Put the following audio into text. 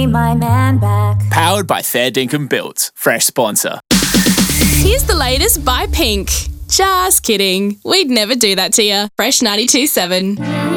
My man back. Powered by Fair Dinkum Built. Fresh sponsor. Here's the latest by Pink. Just kidding. We'd never do that to you. Fresh 92.7.